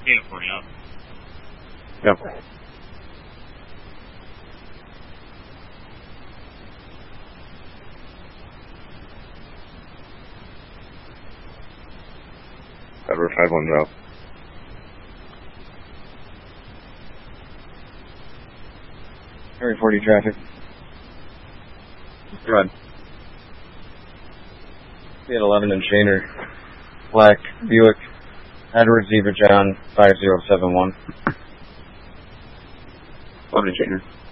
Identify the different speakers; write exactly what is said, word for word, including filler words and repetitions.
Speaker 1: eight forty up.
Speaker 2: Yep. Edward five one zero.
Speaker 3: Area forty traffic.
Speaker 2: Go ahead.
Speaker 3: We had eleven in Shaner. Black Buick. Edward Zebra John five zero seven one.
Speaker 2: eleven in Shaner.